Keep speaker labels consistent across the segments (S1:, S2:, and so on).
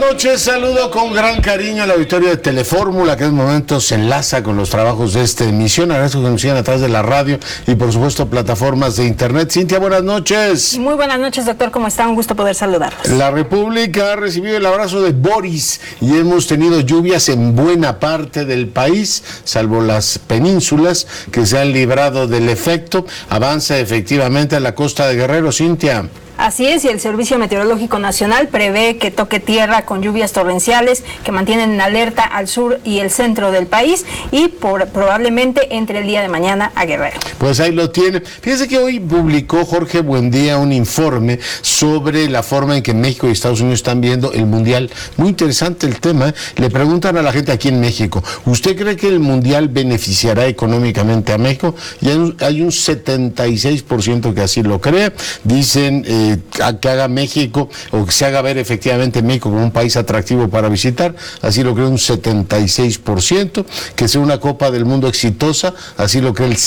S1: noches, saludo con gran cariño al auditorio de Telefórmula, que en momentos se enlaza con los trabajos de esta emisión. Agradezco que nos sigan a través de la radio y por supuesto plataformas de internet. Cintia, buenas noches.
S2: Muy buenas noches, doctor, ¿cómo está? Un gusto poder saludarlos.
S1: La República ha recibido el abrazo de Boris y hemos tenido lluvias en buena parte del país, salvo las penínsulas que se han librado del efecto. Avanza efectivamente a la costa de Guerrero, Cintia.
S2: Así es, y el Servicio Meteorológico Nacional prevé que toque tierra con lluvias torrenciales que mantienen en alerta al sur y el centro del país y probablemente entre el día de mañana a Guerrero.
S1: Pues ahí lo tiene. Fíjese que hoy publicó Jorge Buendía un informe sobre la forma en que México y Estados Unidos están viendo el Mundial. Muy interesante el tema, ¿eh? Le preguntan a la gente aquí en México, ¿usted cree que el Mundial beneficiará económicamente a México? Y hay un 76% que así lo cree. Dicen que haga México o que se haga ver efectivamente México como un país atractivo para visitar, así lo cree un 76%, que sea una Copa del Mundo exitosa, así lo cree el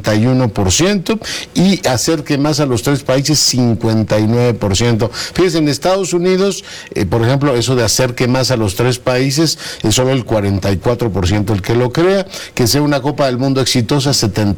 S1: 71%, y acerque más a los tres países, 59%. Fíjense, en Estados Unidos, por ejemplo, eso de acerque más a los tres países, es solo el 44% el que lo crea, que sea una Copa del Mundo exitosa,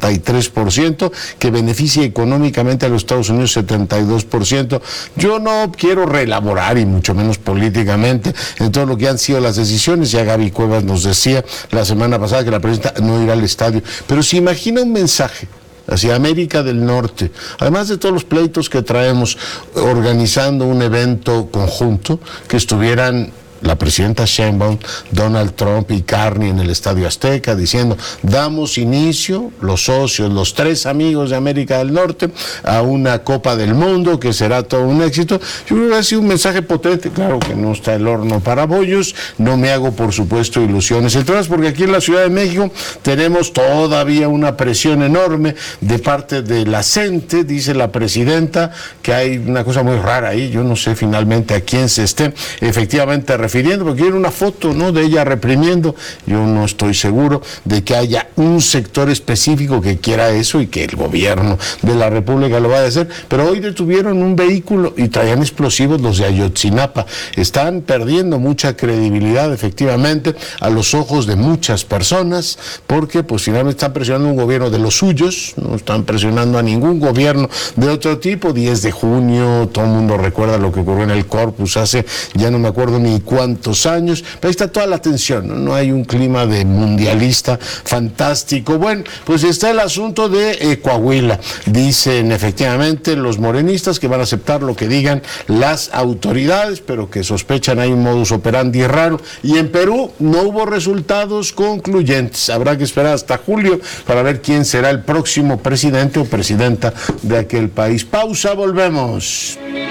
S1: 73%, que beneficie económicamente a los Estados Unidos, 72%. Yo no quiero reelaborar, y mucho menos políticamente, en todo lo que han sido las decisiones. Ya Gaby Cuevas nos decía la semana pasada que la presidenta no irá al estadio, pero se imagina un mensaje hacia América del Norte, además de todos los pleitos que traemos, organizando un evento conjunto, que estuvieran la presidenta Sheinbaum, Donald Trump y Carney en el Estadio Azteca, diciendo, damos inicio, los socios, los tres amigos de América del Norte, a una Copa del Mundo que será todo un éxito. Yo creo que ha sido un mensaje potente. Claro que no está el horno para bollos, no me hago por supuesto ilusiones, entonces, porque aquí en la Ciudad de México tenemos todavía una presión enorme de parte de la CENTE, dice la presidenta, que hay una cosa muy rara ahí. Yo no sé finalmente a quién se esté efectivamente refiriendo, porque quiero una foto, ¿no?, de ella reprimiendo. Yo no estoy seguro de que haya un sector específico que quiera eso y que el gobierno de la República lo vaya a hacer, pero hoy detuvieron un vehículo y traían explosivos los de Ayotzinapa. Están perdiendo mucha credibilidad efectivamente a los ojos de muchas personas, porque pues finalmente están presionando a un gobierno de los suyos, no están presionando a ningún gobierno de otro tipo. 10 de junio, todo el mundo recuerda lo que ocurrió en el Corpus hace, ya no me acuerdo ni cuántos años, pero ahí está toda la tensión, no hay un clima de mundialista fantástico. Bueno, pues está el asunto de Coahuila. Dicen efectivamente los morenistas que van a aceptar lo que digan las autoridades, pero que sospechan hay un modus operandi raro. Y en Perú no hubo resultados concluyentes. Habrá que esperar hasta julio para ver quién será el próximo presidente o presidenta de aquel país. Pausa, volvemos.